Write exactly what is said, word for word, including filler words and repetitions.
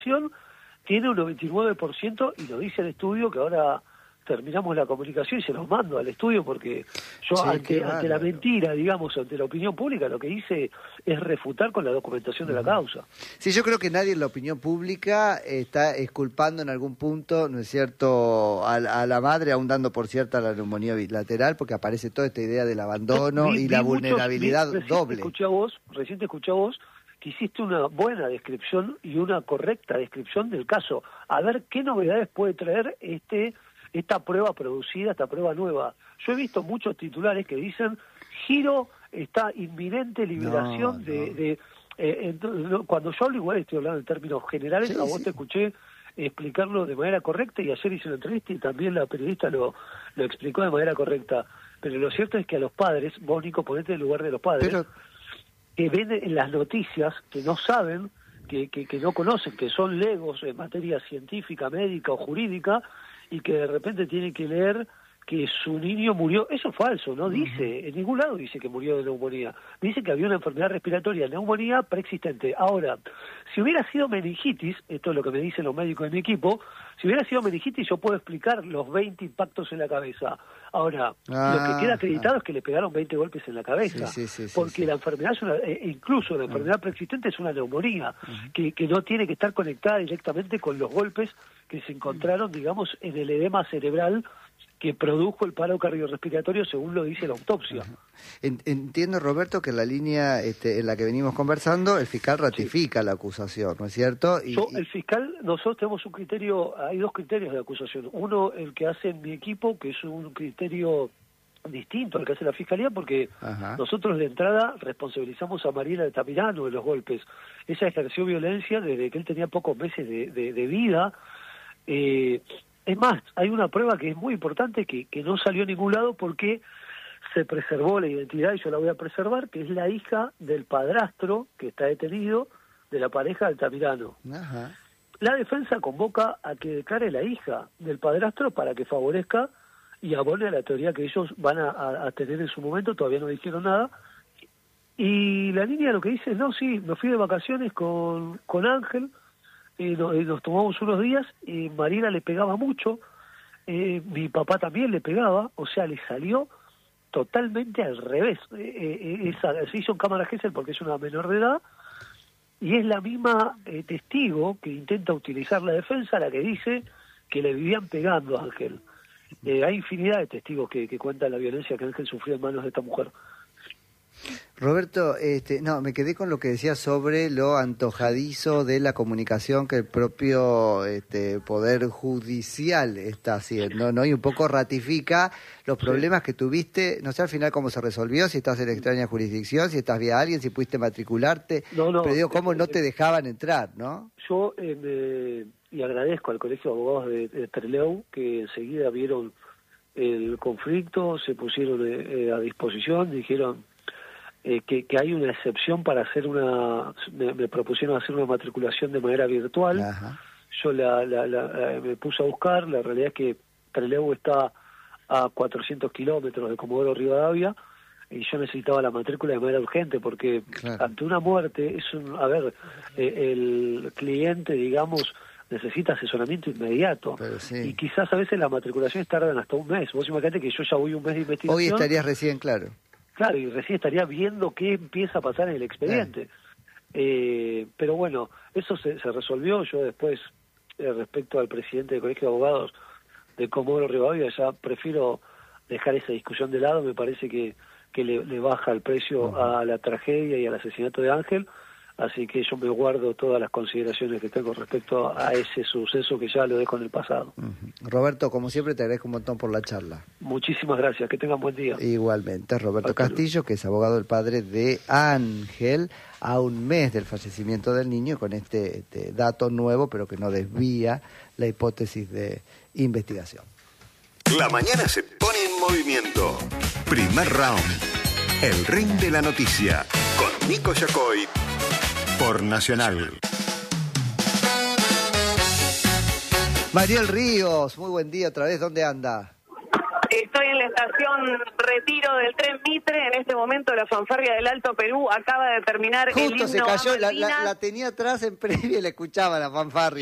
tiene un noventa y nueve por ciento y lo dice el estudio, que ahora terminamos la comunicación y se los mando al estudio, porque yo sí, ante, ante la mentira, digamos, ante la opinión pública, lo que hice es refutar con la documentación de la causa. Sí, yo creo que nadie en la opinión pública está exculpando en algún punto, ¿no es cierto?, a, a la madre, aún dando por cierta la neumonía bilateral, porque aparece toda esta idea del abandono vi, y vi la muchos, vulnerabilidad vi, recién doble. Te escuché a vos, recién te escuché a vos, que hiciste una buena descripción y una correcta descripción del caso. A ver qué novedades puede traer este esta prueba producida, esta prueba nueva. Yo he visto muchos titulares que dicen, giro, está inminente liberación no, de... no. de eh, entonces, cuando yo hablo igual estoy hablando en términos generales, Sí, a vos sí. te escuché explicarlo de manera correcta y ayer hice una entrevista y también la periodista lo, lo explicó de manera correcta. Pero lo cierto es que a los padres, vos Nico, ponete en el lugar de los padres, Pero... que ven en las noticias, que no saben, que, que, que no conocen, que son legos en materia científica, médica o jurídica, y que de repente tienen que leer que su niño murió. Eso es falso, no dice, en ningún lado dice que murió de neumonía. Dice que había una enfermedad respiratoria, neumonía preexistente. Ahora, si hubiera sido meningitis, esto es lo que me dicen los médicos de mi equipo, si hubiera sido meningitis yo puedo explicar los veinte impactos en la cabeza. Ahora, ah, lo que queda acreditado ah. es que le pegaron veinte golpes en la cabeza, sí, sí, sí, porque sí, sí. la enfermedad es una, eh, incluso la enfermedad uh-huh. preexistente es una neumonía, uh-huh. que, que no tiene que estar conectada directamente con los golpes que se encontraron, digamos, en el edema cerebral que produjo el paro cardiorrespiratorio, según lo dice la autopsia. Entiendo, Roberto, que en la línea este, en la que venimos conversando, el fiscal ratifica sí. la acusación, ¿no es cierto? Y, Yo, el fiscal, nosotros tenemos un criterio, hay dos criterios de acusación. Uno, el que hace mi equipo, que es un criterio distinto al que hace la fiscalía, porque Ajá. nosotros de entrada responsabilizamos a Mariela Altamirano de los golpes. Ella ejerció violencia desde que él tenía pocos meses de, de, de vida. Eh, Es más, hay una prueba que es muy importante que, que no salió a ningún lado porque se preservó la identidad y yo la voy a preservar, que es la hija del padrastro que está detenido de la pareja de Altamirano. Ajá. La defensa convoca a que declare la hija del padrastro para que favorezca y abone a la teoría que ellos van a, a, a tener en su momento, todavía no dijeron nada. Y la niña lo que dice, no, sí, me fui de vacaciones con, con Ángel, y nos, y nos tomamos unos días, y Mariela le pegaba mucho, eh, mi papá también le pegaba, o sea, le salió totalmente al revés. Eh, eh, esa, se hizo en cámara Gesell porque es una menor de edad, y es la misma eh, testigo que intenta utilizar la defensa la que dice que le vivían pegando a Ángel. Eh, hay infinidad de testigos que, que cuentan la violencia que Ángel sufrió en manos de esta mujer. Roberto, este, no, me quedé con lo que decías sobre lo antojadizo de la comunicación que el propio este, Poder Judicial está haciendo, ¿no? Y un poco ratifica los problemas sí. que tuviste, no sé al final cómo se resolvió, si estás en extraña jurisdicción, si estás vía alguien, si pudiste matricularte, no, no, pero digo, cómo eh, no te dejaban entrar, ¿no? Yo, eh, me, y agradezco al Colegio de Abogados de, de Trelew, que enseguida vieron el conflicto, se pusieron eh, a disposición, dijeron... Eh, que, que hay una excepción para hacer una, me, me propusieron hacer una matriculación de manera virtual. Ajá. Yo la, la, la, me puse a buscar, la realidad es que Trelew está a cuatrocientos kilómetros de Comodoro Rivadavia y yo necesitaba la matrícula de manera urgente porque claro. ante una muerte, es un, a ver, eh, el cliente, digamos, necesita asesoramiento inmediato sí. y quizás a veces las matriculaciones tardan hasta un mes. Vos imaginate que yo ya voy un mes de investigación. Hoy estarías recién, claro. Claro, y recién estaría viendo qué empieza a pasar en el expediente. Eh, pero bueno, eso se, se resolvió. Yo después, eh, respecto al presidente del Colegio de Abogados de Comodoro Rivadavia, ya prefiero dejar esa discusión de lado. Me parece que, que le, le baja el precio uh-huh. a la tragedia y al asesinato de Ángel. Así que yo me guardo todas las consideraciones que tengo respecto a ese suceso que ya lo dejo en el pasado. Uh-huh. Roberto, como siempre, te agradezco un montón por la charla. Muchísimas gracias, que tengan buen día. Igualmente, Roberto Hasta Castillo, luego. Que es abogado del padre de Ángel, a un mes del fallecimiento del niño, con este, este dato nuevo, pero que no desvía la hipótesis de investigación. La mañana se pone en movimiento. Primer round. El ring de la noticia. Con Nico Yacoy. Por Nacional. Mariel Ríos, muy buen día otra vez, ¿dónde anda? Estoy en la estación Retiro del tren Mitre. En este momento la fanfarria del Alto Perú acaba de terminar. Justo el himno se cayó, a la, Malvinas. la, la tenía atrás en previa y la escuchaba la fanfarria.